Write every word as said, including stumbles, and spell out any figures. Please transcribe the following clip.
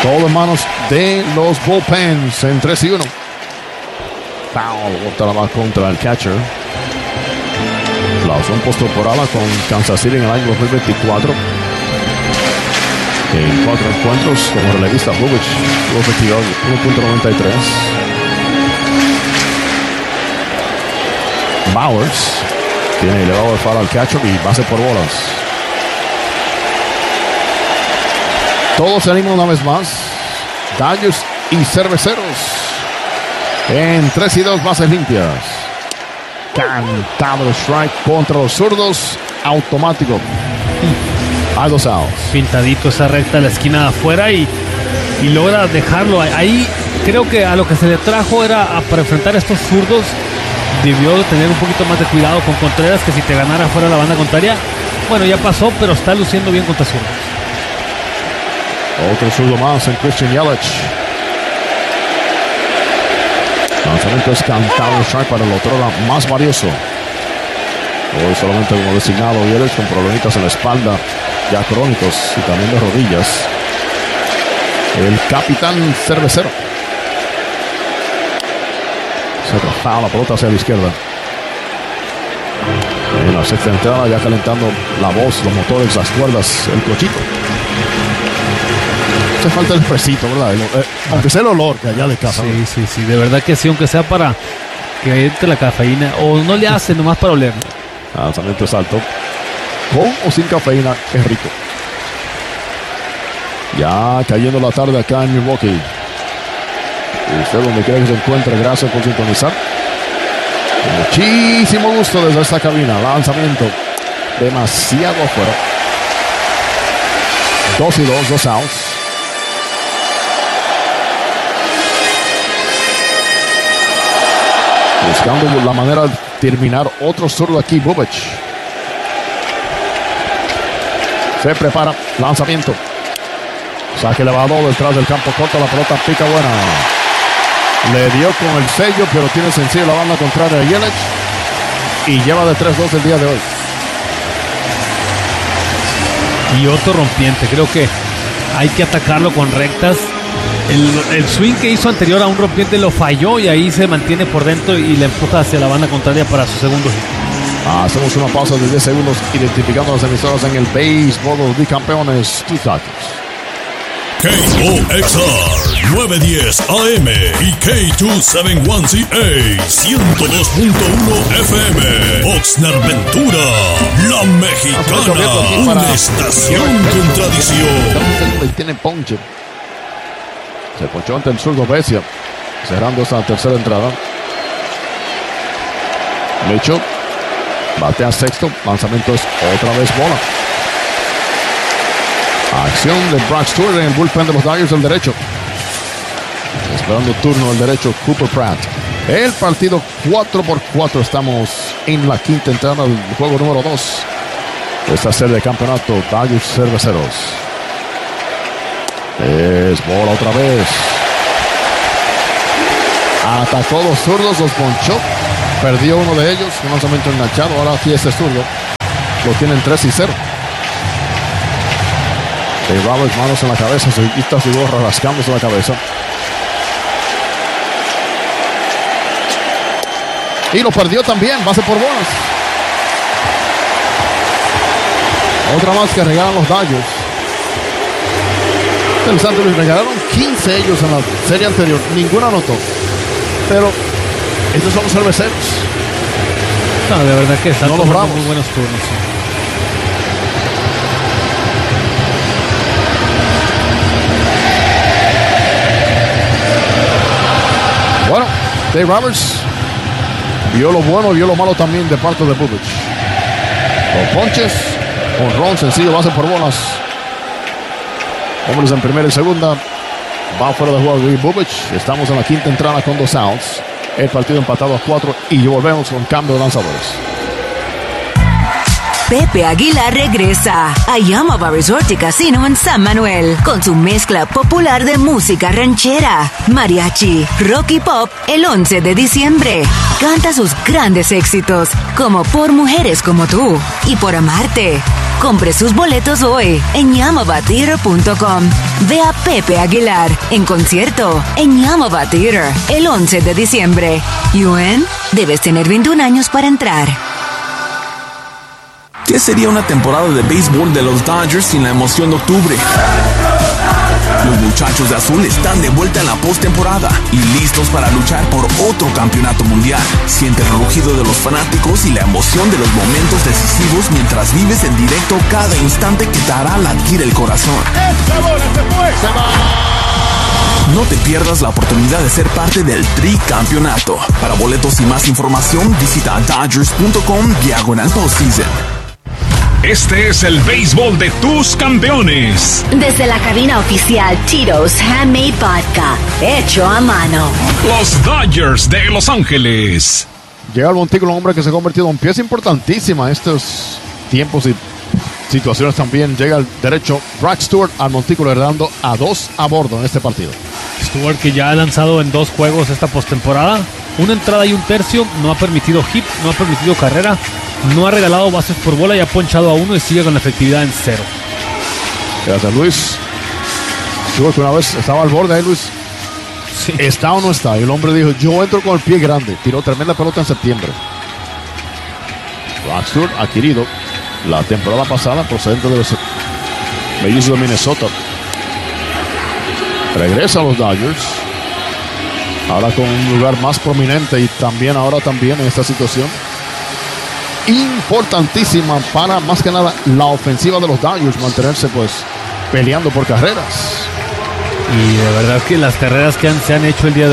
Todo en manos de los bullpens en tres y uno. Foul, bota la va contra el catcher. La opción postemporada con Kansas City en el año dos mil veinticuatro. En cuatro encuentros como relevista, Bubic tuvo efectividad uno punto noventa y tres. Bowers tiene elevado el foul al catcher y base por bolas. Todos se animan una vez más. Dodgers y Cerveceros en tres y dos, bases limpias. Cantado el strike contra los zurdos. Automático. Hay dos outs. Pintadito esa recta a la esquina de afuera y, y logra dejarlo. Ahí creo que a lo que se le trajo era a, para enfrentar a estos zurdos. Debió de tener un poquito más de cuidado con Contreras, que si te ganara fuera la banda contraria. Bueno, ya pasó, pero está luciendo bien contra zurdos. Otro zurdo más en Christian Yelich. Lanzamiento es cantado el strike para el otro más valioso. Hoy solamente como designado Yelich con problemitas en la espalda, ya crónicos y también de rodillas. El capitán Cervecero. Se traspada la pelota hacia la izquierda. En la sexta entrada ya calentando la voz, los motores, las cuerdas, el cochito. Hace falta el fresito, ¿verdad? El, eh, aunque sea el olor que allá de casa. Sí, sí, sí, de verdad que sí, aunque sea para que entre la cafeína, o no le hace nomás para oler. Lanzamiento es alto. Con o sin cafeína, es rico. Ya cayendo la tarde acá en Milwaukee. Y usted donde quiera que se encuentre, gracias por sintonizar. Con muchísimo gusto desde esta cabina. Lanzamiento demasiado afuera. Dos y dos, dos outs. Buscando la manera de terminar otro zurdo aquí, Bubic. Se prepara, lanzamiento. Saque elevado detrás del campo corto, la pelota pica buena. Le dio con el sello, pero tiene sencillo la banda contraria de Yelich. Y lleva de tres dos el día de hoy. Y otro rompiente, creo que hay que atacarlo con rectas. El, el swing que hizo anterior a un rompiente lo falló y ahí se mantiene por dentro y le empuja hacia la banda contraria para su segundo hit. Hacemos una pausa de diez segundos identificando las emisoras en el béisbol de los bicampeones, tus Dodgers. K O X R nueve diez A M y K dos setenta y uno C A ciento dos punto uno F M. Oxnard Ventura, la mexicana, una estación con tradición. Y tiene ponche. Se ponchó ante el zurdo Becia, cerrando esta tercera entrada. Mitchell batea sexto, lanzamiento es otra vez bola. Acción de Brock Stewart en el bullpen de los Dodgers del derecho. Esperando turno del derecho, Cooper Pratt. El partido cuatro por cuatro. Estamos en la quinta entrada del juego número dos. Esta serie de campeonato, Dodgers Cerveceros. Es bola otra vez. Atacó los zurdos, los ponchó. Perdió uno de ellos, un lanzamiento enganchado. Ahora aquí este zurdo lo tienen tres y cero. Dave Roberts, manos en la cabeza, se quita su gorra rascándose la cabeza. Y lo perdió también, base por bolas. Otra más que regalan los Dodgers. Interesante, les regalaron quince ellos en la serie anterior. Ninguna anotó. Pero estos son los cerveceros. No, de verdad que están no los bravos. Muy buenos turnos. Sí. Bueno, Dave Roberts vio lo bueno, vio lo malo también de parte de Bubic. Los ponches, honrón sencillo, base por bolas. Hombres en primera y segunda. Va fuera de juego de Bubic. Estamos en la quinta entrada con dos outs. El partido empatado a cuatro y volvemos con cambio de lanzadores. Pepe Aguilar regresa a Yamava Resort y Casino en San Manuel con su mezcla popular de música ranchera, mariachi, rock y pop el once de diciembre. Canta sus grandes éxitos como Por Mujeres Como Tú y Por Amarte, Compre sus boletos hoy en Yamava Theater punto com. Ve a Pepe Aguilar en concierto en Yamava Theater el once de diciembre. U N, debes tener veintiún años para entrar. ¿Qué sería una temporada de béisbol de los Dodgers sin la emoción de octubre? Los muchachos de azul están de vuelta en la postemporada y listos para luchar por otro campeonato mundial. Siente el rugido de los fanáticos y la emoción de los momentos decisivos mientras vives en directo cada instante que te hará latir el corazón. No te pierdas la oportunidad de ser parte del tricampeonato. Para boletos y más información, visita dodgers punto com diagonal postseason. Este es el béisbol de tus campeones. Desde la cabina oficial Tito's Handmade Vodka, hecho a mano. Los Dodgers de Los Ángeles. Llega al montículo un hombre que se ha convertido en pieza importantísima en estos tiempos y situaciones también. Llega al derecho Brock Stewart al montículo, heredando a dos a bordo en este partido. Stewart, que ya ha lanzado en dos juegos esta postemporada, una entrada y un tercio, no ha permitido hit, no ha permitido carrera, no ha regalado bases por bola y ha ponchado a uno y sigue con la efectividad en cero. Gracias, Luis. Stewart, que una vez estaba al borde ahí, Luis. Sí. ¿Está o no está? Y el hombre dijo, yo entro con el pie grande. Tiró tremenda pelota en septiembre. Brock Stewart, adquirido la temporada pasada, procedente de los Mellizos de Minnesota. Regresa a los Dodgers. Ahora con un lugar más prominente y también ahora también en esta situación importantísima para más que nada la ofensiva de los Dodgers, mantenerse pues peleando por carreras. Y de verdad que las carreras que han, se han hecho el día de